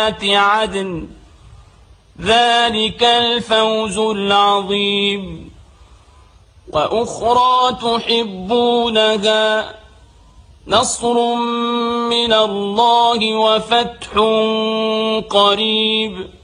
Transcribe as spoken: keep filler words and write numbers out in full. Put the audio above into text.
جنات عدن ذلك الفوز العظيم. وأخرى تحبونها نصر من الله وفتح قريب